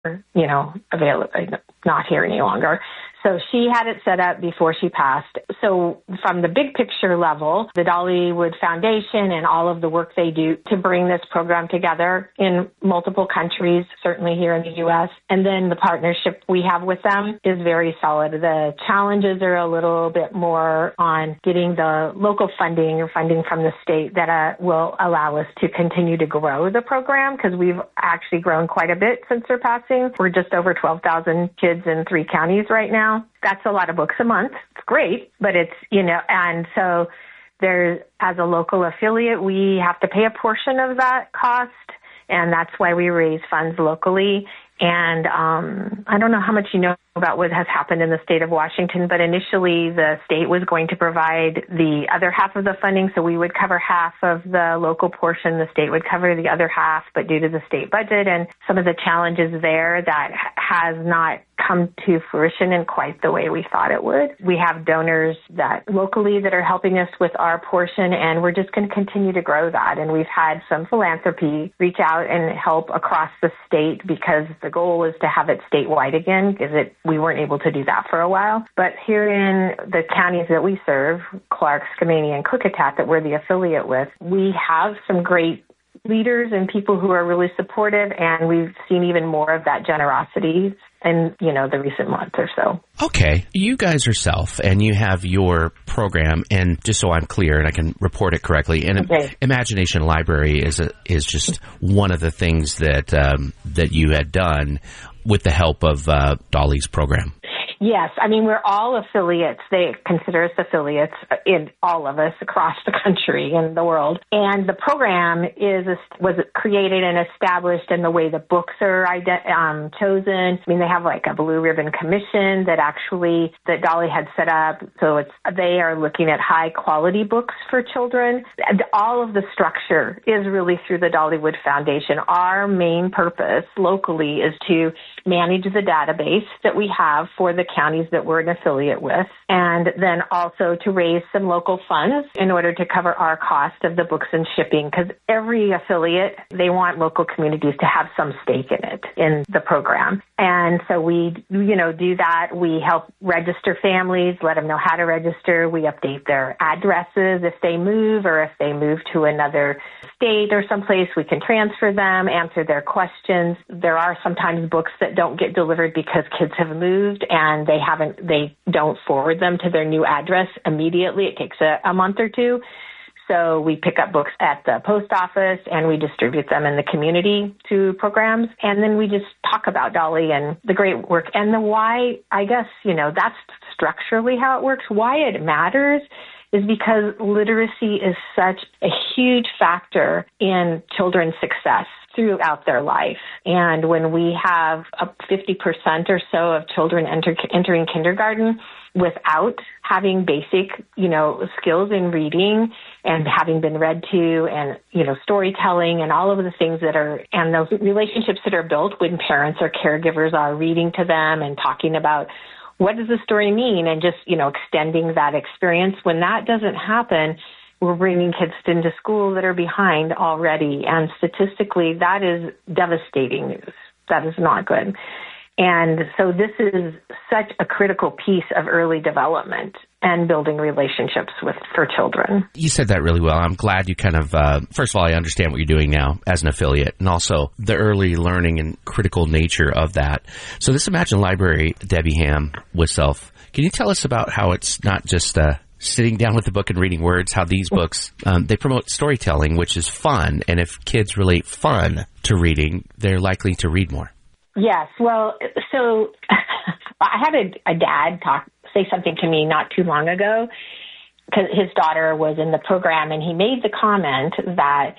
available, not here any longer. So she had it set up before she passed. So from the big picture level, the Dollywood Foundation and all of the work they do to bring this program together in multiple countries, certainly here in the U.S., and then the partnership we have with them is very solid. The challenges are a little bit more on getting the local funding or funding from the state that will allow us to continue to grow the program, because we've actually grown quite a bit since their passing. We're just over 12,000 kids in 3 counties right now. That's a lot of books a month. It's great, but it's, and so there's, as a local affiliate, we have to pay a portion of that cost, and that's why we raise funds locally. And I don't know how much you know about what has happened in the state of Washington, but initially the state was going to provide the other half of the funding, so we would cover half of the local portion, the state would cover the other half, but due to the state budget and some of the challenges there, that has not come to fruition in quite the way we thought it would. We have donors that locally that are helping us with our portion, and we're just going to continue to grow that. And we've had some philanthropy reach out and help across the state, because the goal is to have it statewide again, because we weren't able to do that for a while. But here in the counties that we serve, Clark, Skamania, and Klickitat, that we're the affiliate with, we have some great leaders and people who are really supportive, and we've seen even more of that generosity in, the recent month or so. Okay. You guys yourself, and you have your program, and just so I'm clear and I can report it correctly, and okay. Imagination Library is just one of the things that you had done with the help of Dolly's program. Yes. I mean, we're all affiliates. They consider us affiliates, in all of us across the country and the world. And the program was created and established in the way the books are chosen. I mean, they have like a blue ribbon commission that Dolly had set up. So they are looking at high quality books for children. And all of the structure is really through the Dollywood Foundation. Our main purpose locally is to manage the database that we have for the counties that we're an affiliate with, and then also to raise some local funds in order to cover our cost of the books and shipping, because every affiliate, they want local communities to have some stake in it, in the program. And so we, do that. We help register families, let them know how to register. We update their addresses if they move, or if they move to another state or someplace, we can transfer them, answer their questions. There are sometimes books that don't get delivered because kids have moved and they don't forward them to their new address immediately. It takes a month or two. So we pick up books at the post office and we distribute them in the community to programs. And then we just talk about Dolly and the great work and the why. I guess, that's structurally how it works. Why it matters is because literacy is such a huge factor in children's success throughout their life. And when we have 50% or so of children entering kindergarten without having basic, skills in reading and having been read to and, storytelling and all of the things and those relationships that are built when parents or caregivers are reading to them and talking about what does the story mean, and just, extending that experience. When that doesn't happen, we're bringing kids into school that are behind already. And statistically, that is devastating news. That is not good. And so this is such a critical piece of early development and building relationships for children. You said that really well. I'm glad you kind of, first of all, I understand what you're doing now as an affiliate, and also the early learning and critical nature of that. So this Imagine Library, Debbie Ham with Self, can you tell us about how it's not just sitting down with the book and reading words, how these books, they promote storytelling, which is fun, and if kids relate fun to reading, they're likely to read more. Yes. Well, so I had a dad say something to me not too long ago, because his daughter was in the program, and he made the comment that,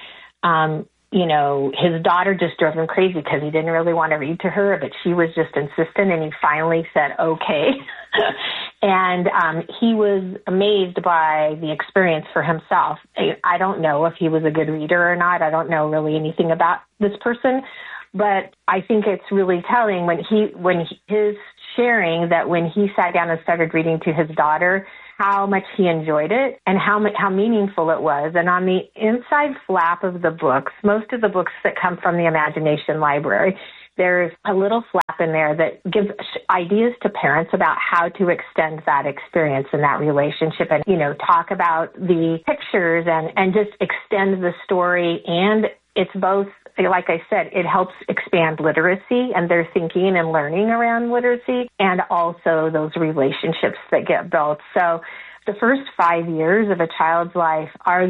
his daughter just drove him crazy because he didn't really want to read to her, but she was just insistent, and he finally said, okay. And he was amazed by the experience for himself. I don't know if he was a good reader or not. I don't know really anything about this person, but I think it's really telling when his sharing that when he sat down and started reading to his daughter, how much he enjoyed it and how meaningful it was. And on the inside flap of the books, most of the books that come from the Imagination Library, there's a little flap in there that gives ideas to parents about how to extend that experience and that relationship and, talk about the pictures and just extend the story. And it's both, like I said, it helps expand literacy and their thinking and learning around literacy and also those relationships that get built. So the first 5 years of a child's life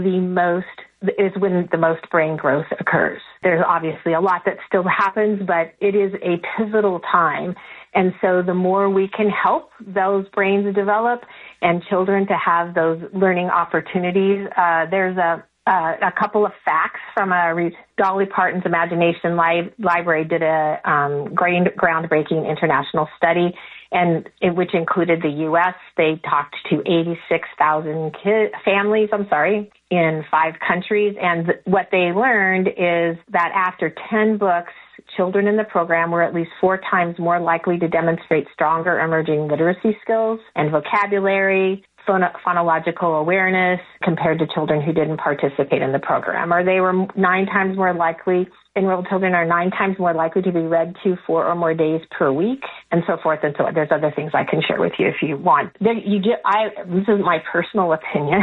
is when the most brain growth occurs. There's obviously a lot that still happens, but it is a pivotal time. And so the more we can help those brains develop and children to have those learning opportunities, there's a couple of facts from Dolly Parton's Imagination Library did a groundbreaking international study, and which included the U.S. They talked to 86,000 families in 5 countries, and what they learned is that after 10 books, children in the program were at least 4 times more likely to demonstrate stronger emerging literacy skills and vocabulary, phonological awareness compared to children who didn't participate in the program. Or they were 9 times more likely, enrolled children are 9 times more likely to be read to 4 or more days per week, and so forth and so on. There's other things I can share with you if you want. This is my personal opinion.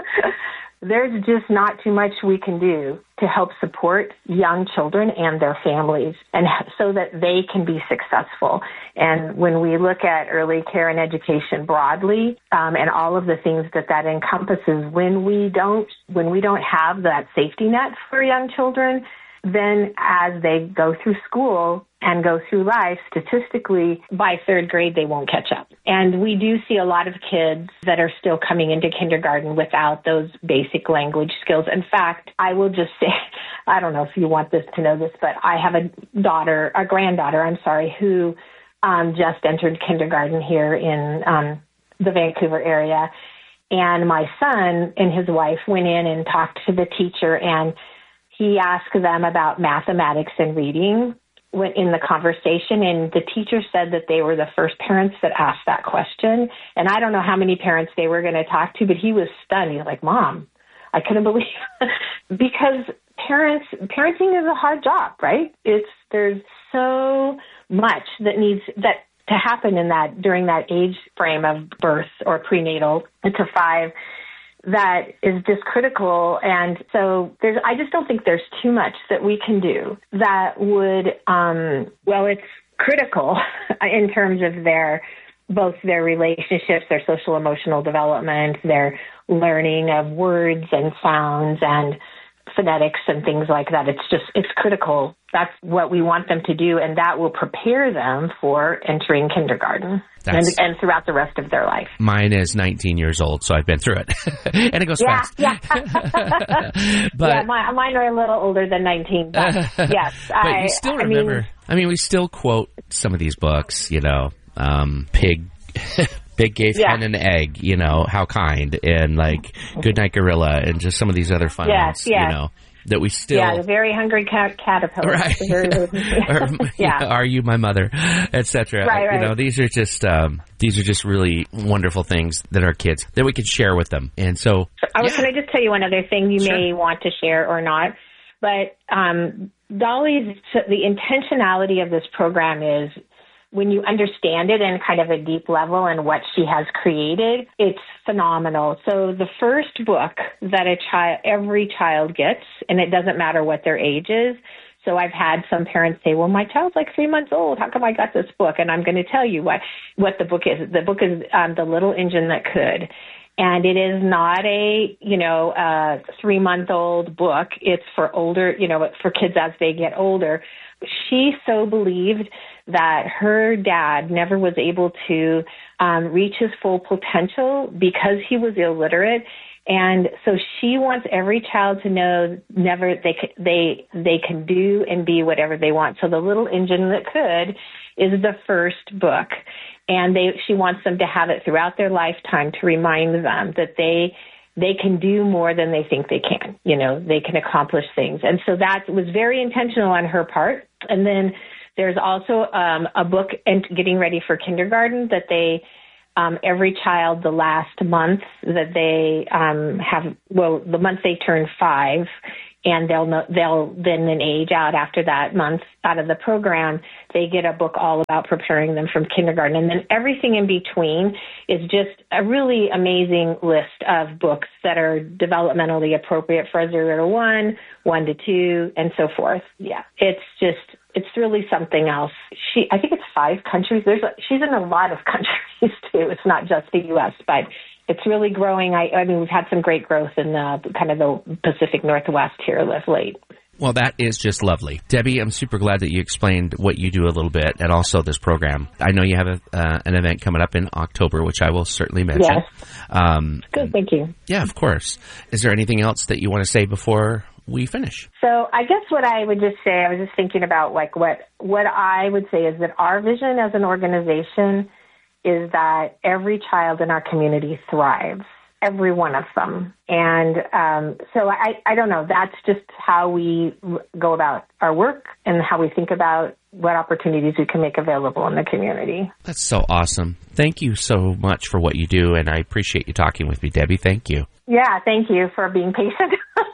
There's just not too much we can do to help support young children and their families, and so that they can be successful. And when we look at early care and education broadly, and all of the things that encompasses, when we don't have that safety net for young children, then as they go through school and go through life, statistically, by 3rd grade, they won't catch up. And we do see a lot of kids that are still coming into kindergarten without those basic language skills. In fact, I will just say, I don't know if you want to know this, but I have a granddaughter, who just entered kindergarten here in the Vancouver area. And my son and his wife went in and talked to the teacher, and he asked them about mathematics and reading in the conversation, and the teacher said that they were the first parents that asked that question. And I don't know how many parents they were going to talk to, but he was stunned. He was like, "Mom, I couldn't believe it." Because parenting is a hard job, right? There's so much that needs to happen during that age frame of birth or prenatal to 5. That is just critical. And so I just don't think there's too much that we can do that would, it's critical in terms of both their relationships, their social emotional development, their learning of words and sounds and phonetics and things like that. It's critical. That's what we want them to do, and that will prepare them for entering kindergarten and throughout the rest of their life. Mine is 19 years old, so I've been through it. And it goes fast. Yeah. But mine are a little older than 19, but yes. But you still remember, we still quote some of these books, Pig gave hen an egg, How Kind, and Good Night Gorilla, and just some of these other fun ones, that we still... Yeah, the Very Hungry Caterpillar. Right. Are You My Mother, etc. Right. These are just really wonderful things that our kids, that we could share with them. And so... Can I just tell you one other thing you may want to share or not? But the intentionality of this program is, when you understand it in kind of a deep level and what she has created, it's phenomenal. So the first book that every child gets, and it doesn't matter what their age is. So I've had some parents say, "Well, my child's 3 months old. How come I got this book?" And I'm going to tell you what the book is. The book is The Little Engine That Could. And it is not a 3-month-old book. It's for older, for kids as they get older. She so believed that her dad never was able to reach his full potential because he was illiterate. And so she wants every child to know they can do and be whatever they want. So The Little Engine That Could is the first book. And she wants them to have it throughout their lifetime to remind them that they can do more than they think they can. They can accomplish things. And so that was very intentional on her part. And then there's also a book getting ready for kindergarten that every child, the last month that they the month they turn 5, and they'll then age out after that month out of the program. They get a book all about preparing them from kindergarten. And then everything in between is just a really amazing list of books that are developmentally appropriate for 0 to 1, 1 to 2, and so forth. Yeah, it's really something else. I think it's 5 countries. She's in a lot of countries too. It's not just the U.S., but it's really growing. I mean, we've had some great growth in the kind of the Pacific Northwest here of late. Well, that is just lovely. Debbie, I'm super glad that you explained what you do a little bit and also this program. I know you have an event coming up in October, which I will certainly mention. Yes. Good, thank you. Yeah, of course. Is there anything else that you want to say before we finish? So I guess what I would just say, I was just thinking about like what I would say is that our vision as an organization is that every child in our community thrives, every one of them. And so I don't know, that's just how we go about our work and how we think about what opportunities we can make available in the community. That's so awesome. Thank you so much for what you do, and I appreciate you talking with me, Debbie. Thank you. Yeah, thank you for being patient.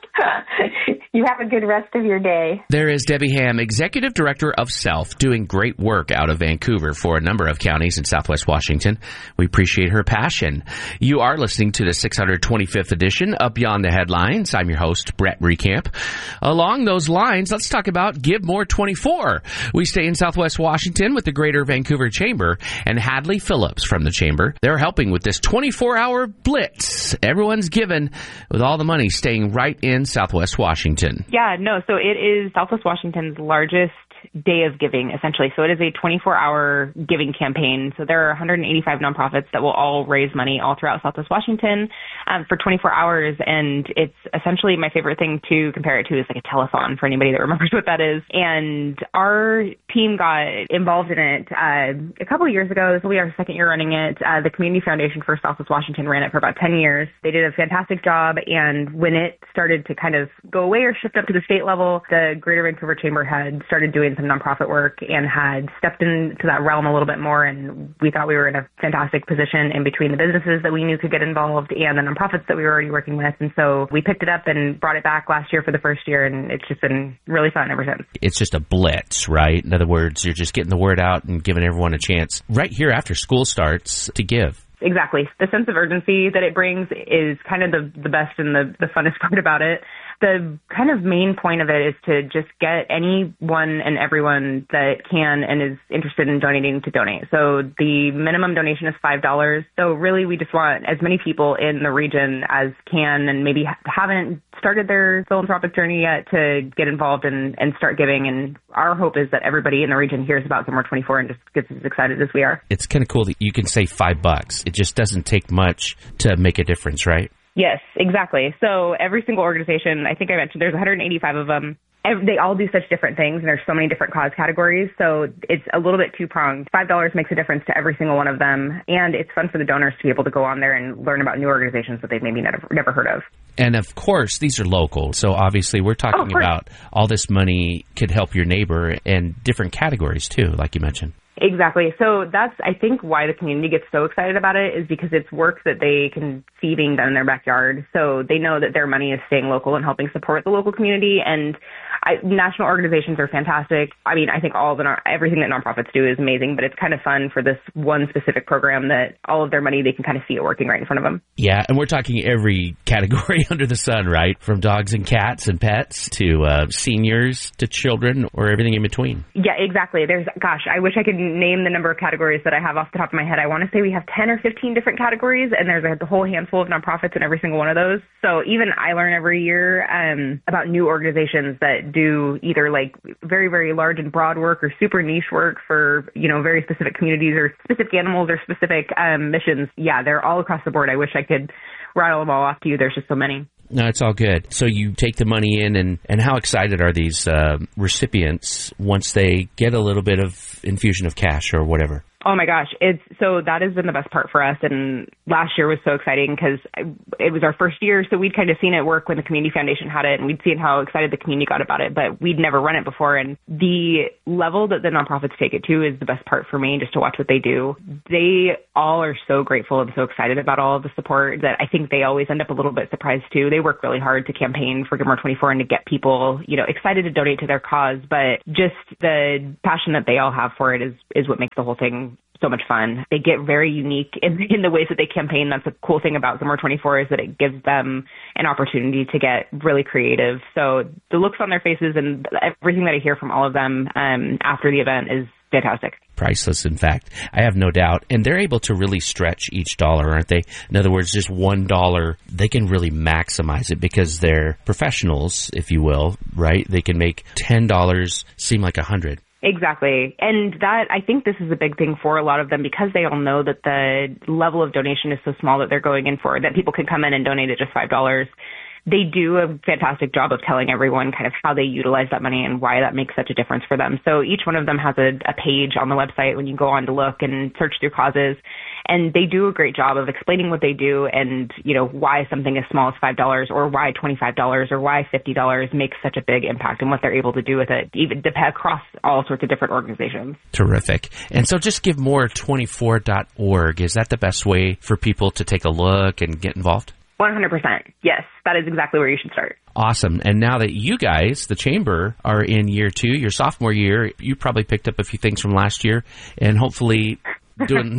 You have a good rest of your day. There is Debbie Ham, Executive Director of SELF, doing great work out of Vancouver for a number of counties in Southwest Washington. We appreciate her passion. You are listening to the 625th edition of Beyond the Headlines. I'm your host, Brett Recamp. Along those lines, let's talk about Give More 24. We stay in Southwest Washington with the Greater Vancouver Chamber and Hadley Phillips from the Chamber. They're helping with this 24-hour blitz. Everyone's given with all the money staying right in Southwest Washington. Yeah, no, so it is Southwest Washington's largest day of giving, essentially. So it is a 24-hour giving campaign. So there are 185 nonprofits that will all raise money all throughout Southwest Washington for 24 hours. And it's essentially, my favorite thing to compare it to is like a telethon for anybody that remembers what that is. And our team got involved in it a couple of years ago. This will be our second year running it. The Community Foundation for Southwest Washington ran it for about 10 years. They did a fantastic job. And when it started to kind of go away or shift up to the state level, the Greater Vancouver Chamber had started doing some nonprofit work and had stepped into that realm a little bit more. And we thought we were in a fantastic position in between the businesses that we knew could get involved and the nonprofits that we were already working with. And so we picked it up and brought it back last year for the first year. And it's just been really fun ever since. It's just a blitz, right? In other words, you're just getting the word out and giving everyone a chance right here after school starts to give. Exactly. The sense of urgency that it brings is kind of the best and the funnest part about it. The kind of main point of it is to just get anyone and everyone that can and is interested in donating to donate. So the minimum donation is $5. So really we just want as many people in the region as can and maybe haven't started their philanthropic journey yet to get involved and start giving. And our hope is that everybody in the region hears about Give More 24 and just gets as excited as we are. It's kind of cool that you can say $5. It just doesn't take much to make a difference, right? Yes, exactly. So every single organization, I think I mentioned there's 185 of them. They all do such different things, and there's so many different cause categories, so it's a little bit two-pronged. $5 makes a difference to every single one of them, and it's fun for the donors to be able to go on there and learn about new organizations that they've maybe never heard of. And, of course, these are local, so obviously we're talking about all this money could help your neighbor in different categories, too, like you mentioned. Exactly. So that's, I think, why the community gets so excited about it is because it's work that they can see being done in their backyard. So they know that their money is staying local and helping support the local community. And national organizations are fantastic. I mean, I think everything that nonprofits do is amazing, but it's kind of fun for this one specific program that all of their money, they can kind of see it working right in front of them. Yeah, and we're talking every category under the sun, right? From dogs and cats and pets to seniors to children or everything in between. Yeah, exactly. I wish I could name the number of categories that I have off the top of my head. I want to say we have 10 or 15 different categories, and there's a whole handful of nonprofits in every single one of those. So even I learn every year about new organizations that do either like very, very large and broad work or super niche work for, very specific communities or specific animals or specific missions. Yeah, they're all across the board. I wish I could rattle them all off to you. There's just so many. No, it's all good. So you take the money in, and how excited are these recipients once they get a little bit of infusion of cash or whatever? Oh my gosh. That has been the best part for us. And last year was so exciting because it was our first year. So we'd kind of seen it work when the Community Foundation had it, and we'd seen how excited the community got about it, but we'd never run it before. And the level that the nonprofits take it to is the best part for me, just to watch what they do. They all are so grateful and so excited about all of the support that I think they always end up a little bit surprised too. They work really hard to campaign for Give More 24 and to get people, excited to donate to their cause, but just the passion that they all have for it is what makes the whole thing so much fun. They get very unique in the ways that they campaign. That's the cool thing about Give More 24 is that it gives them an opportunity to get really creative. So the looks on their faces and everything that I hear from all of them after the event is fantastic. Priceless, in fact. I have no doubt. And they're able to really stretch each dollar, aren't they? In other words, just $1, they can really maximize it because they're professionals, if you will, right? They can make $10 seem like $100. Exactly. And that, I think this is a big thing for a lot of them because they all know that the level of donation is so small that they're going in for, that people can come in and donate at just $5. They do a fantastic job of telling everyone kind of how they utilize that money and why that makes such a difference for them. So each one of them has a page on the website when you go on to look and search through causes. And they do a great job of explaining what they do and, why something as small as $5 or why $25 or why $50 makes such a big impact and what they're able to do with it, even across all sorts of different organizations. Terrific. And so just GiveMore24.org. Is that the best way for people to take a look and get involved? 100%. Yes, that is exactly where you should start. Awesome. And now that you guys, the Chamber, are in year 2, your sophomore year, you probably picked up a few things from last year and hopefully doing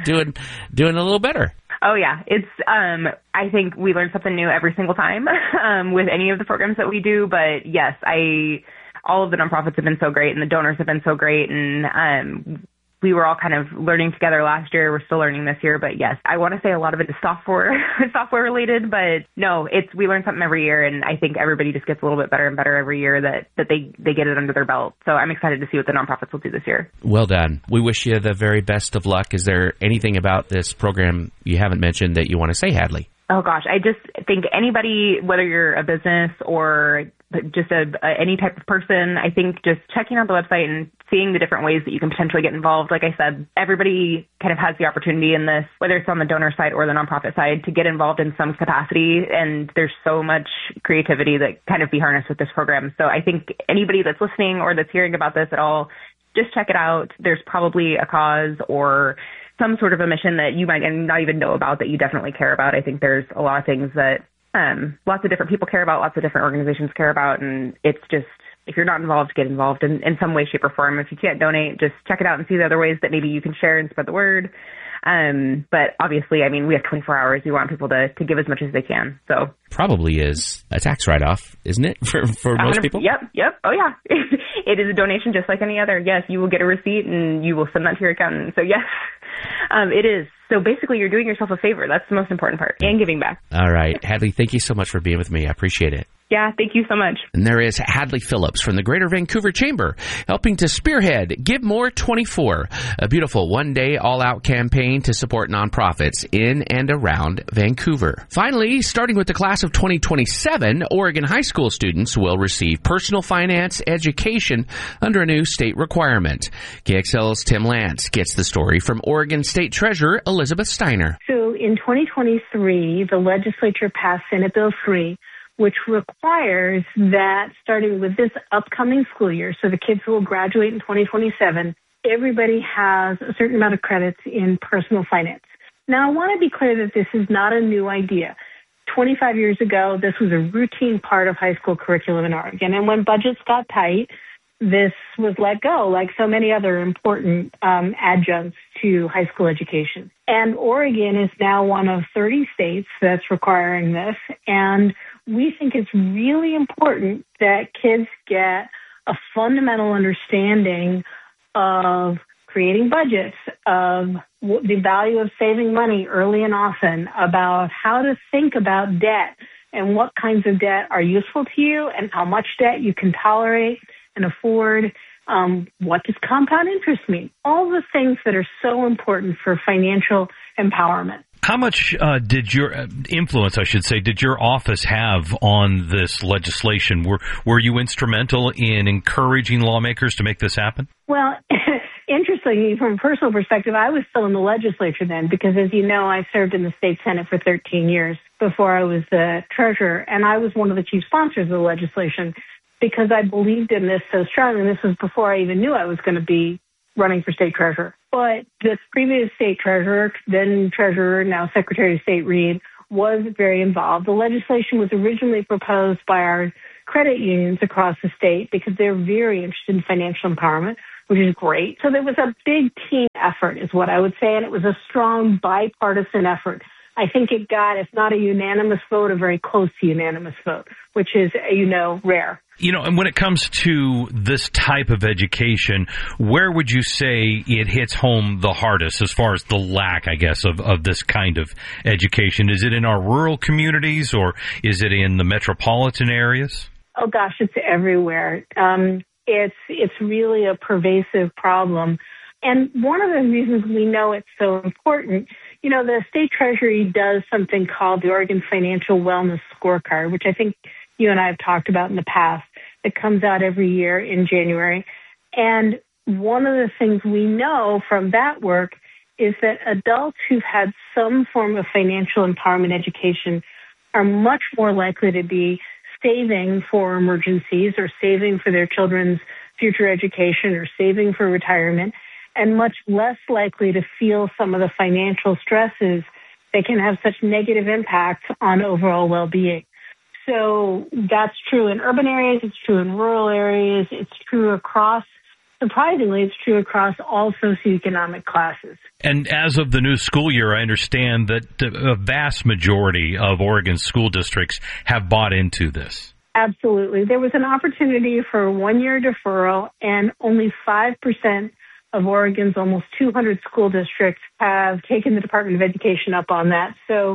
a little better. Oh yeah. It's, I think we learn something new every single time, with any of the programs that we do. But yes, all of the nonprofits have been so great and the donors have been so great. And, we were all kind of learning together last year. We're still learning this year, but yes, I want to say a lot of it is software related, but no, we learn something every year. And I think everybody just gets a little bit better and better every year that they get it under their belt. So I'm excited to see what the nonprofits will do this year. Well done. We wish you the very best of luck. Is there anything about this program you haven't mentioned that you want to say, Hadley? Oh gosh, I just think anybody, whether you're a business or just any type of person, I think just checking out the website and seeing the different ways that you can potentially get involved. Like I said, everybody kind of has the opportunity in this, whether it's on the donor side or the nonprofit side, to get involved in some capacity. And there's so much creativity that kind of be harnessed with this program. So I think anybody that's listening or that's hearing about this at all, just check it out. There's probably a cause or some sort of a mission that you might not even know about that you definitely care about. I think there's a lot of things that lots of different people care about, lots of different organizations care about, and it's just, if you're not involved, get involved in some way, shape, or form. If you can't donate, just check it out and see the other ways that maybe you can share and spread the word. But obviously, we have 24 hours. We want people to give as much as they can. So probably is a tax write-off, isn't it, for most people? Yep. Oh, yeah. It is a donation just like any other. Yes, you will get a receipt and you will send that to your accountant. So, yes, it is. So basically, you're doing yourself a favor. That's the most important part, and giving back. All right. Hadley, thank you so much for being with me. I appreciate it. Yeah, thank you so much. And there is Hadley Phillips from the Greater Vancouver Chamber, helping to spearhead Give More 24, a beautiful one-day all-out campaign to support nonprofits in and around Vancouver. Finally, starting with the class of 2027, Oregon high school students will receive personal finance education under a new state requirement. KXL's Tim Lance gets the story from Oregon State Treasurer Elizabeth Steiner. So in 2023, the legislature passed Senate Bill 3, which requires that starting with this upcoming school year, so the kids who will graduate in 2027, everybody has a certain amount of credits in personal finance. Now, I want to be clear that this is not a new idea. 25 years ago, this was a routine part of high school curriculum in Oregon, and when budgets got tight, this was let go, like so many other important adjuncts to high school education. And Oregon is now one of 30 states that's requiring this, and we think it's really important that kids get a fundamental understanding of creating budgets, of the value of saving money early and often, about how to think about debt and what kinds of debt are useful to you and how much debt you can tolerate and afford. What does compound interest mean? All the things that are so important for financial empowerment. How much did your influence, did your office have on this legislation? Were you instrumental in encouraging lawmakers to make this happen? Well, interestingly honestly, from a personal perspective, I was still in the legislature then because, as you know, I served in the state Senate for 13 years before I was the treasurer, and I was one of the chief sponsors of the legislation because I believed in this so strongly. And this was before I even knew I was going to be running for state treasurer. But the previous state treasurer, then treasurer, now Secretary of State Reed, was very involved. The legislation was originally proposed by our credit unions across the state because they're very interested in financial empowerment, which is great. So there was a big team effort is what I would say, and it was a strong bipartisan effort. I think it got, if not a unanimous vote, a very close to unanimous vote, which is, rare. And when it comes to this type of education, where would you say it hits home the hardest as far as the lack, I guess, of this kind of education? Is it in our rural communities or is it in the metropolitan areas? Oh, gosh, it's everywhere. It's really a pervasive problem. And one of the reasons we know it's so important, the state treasury does something called the Oregon Financial Wellness Scorecard, which I think you and I have talked about in the past. It comes out every year in January. And one of the things we know from that work is that adults who've had some form of financial empowerment education are much more likely to be saving for emergencies or saving for their children's future education or saving for retirement, and much less likely to feel some of the financial stresses that can have such negative impacts on overall well-being. So that's true in urban areas, it's true in rural areas, it's true surprisingly, it's true across all socioeconomic classes. And as of the new school year, I understand that a vast majority of Oregon's school districts have bought into this. Absolutely. There was an opportunity for a one-year deferral, and only 5% of Oregon's almost 200 school districts have taken the Department of Education up on that. So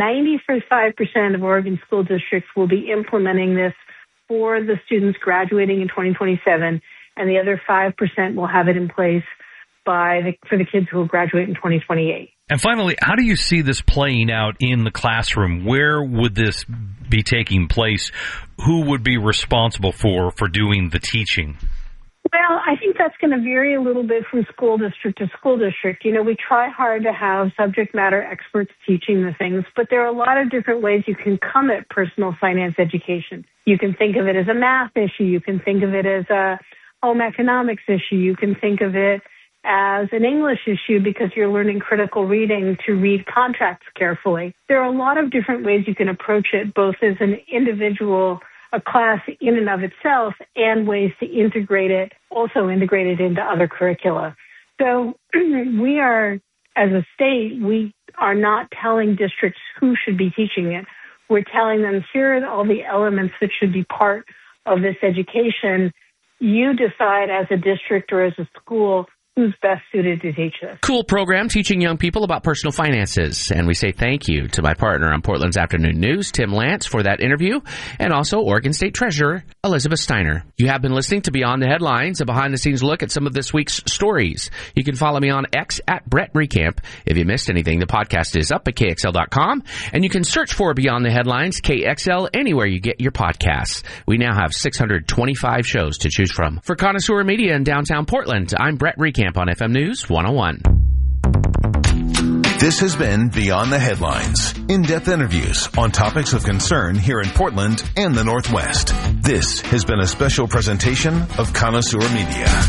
95% of Oregon school districts will be implementing this for the students graduating in 2027, and the other 5% will have it in place for the kids who will graduate in 2028. And finally, how do you see this playing out in the classroom? Where would this be taking place? Who would be responsible for doing the teaching? Well, I think that's going to vary a little bit from school district to school district. We try hard to have subject matter experts teaching the things, but there are a lot of different ways you can come at personal finance education. You can think of it as a math issue. You can think of it as a home economics issue. You can think of it as an English issue because you're learning critical reading to read contracts carefully. There are a lot of different ways you can approach it, both as an individual, a class in and of itself, and ways to integrate it into other curricula. So we are, as a state, we are not telling districts who should be teaching it. We're telling them, here are all the elements that should be part of this education. You decide as a district or as a school who's best suited to teach this. Cool program teaching young people about personal finances. And we say thank you to my partner on Portland's Afternoon News, Tim Lance, for that interview, and also Oregon State Treasurer Elizabeth Steiner. You have been listening to Beyond the Headlines, a behind-the-scenes look at some of this week's stories. You can follow me on X at Brett Recamp. If you missed anything, the podcast is up at KXL.com, and you can search for Beyond the Headlines, KXL, anywhere you get your podcasts. We now have 625 shows to choose from. For Connoisseur Media in downtown Portland, I'm Brett Recamp on FM News 101. This has been Beyond the Headlines. In-depth interviews on topics of concern here in Portland and the Northwest. This has been a special presentation of Connoisseur Media.